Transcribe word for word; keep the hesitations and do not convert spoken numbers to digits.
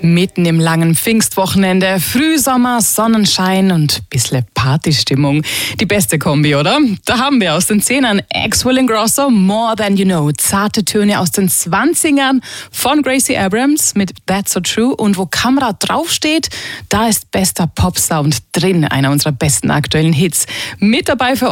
Mitten im langen Pfingstwochenende, Frühsommer, Sonnenschein und bisschen Partystimmung. Die beste Kombi, oder? Da haben wir aus den Zehnern Axwell and Grosso, More Than You Know. Zarte Töne aus den Zwanzigern von Gracie Abrams mit That's So True. Und wo Kamera draufsteht, da ist bester Popsound drin. Einer unserer besten aktuellen Hits. Mit dabei für